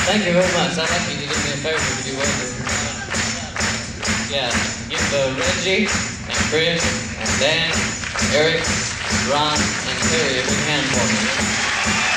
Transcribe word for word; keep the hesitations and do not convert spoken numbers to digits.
Thank you very much. I'd like you to do me a favor if you would. Yeah, give uh, Reggie and Chris and Dan, Eric, Ron, and Terry a big hand for me.